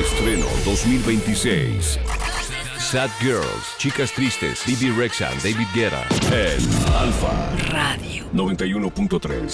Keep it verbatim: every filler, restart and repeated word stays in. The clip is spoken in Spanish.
Estreno dos mil veintiséis. Sad Girls, Chicas Tristes, Bibi Rexha, David Guetta, en Alfa Radio noventa y uno punto tres.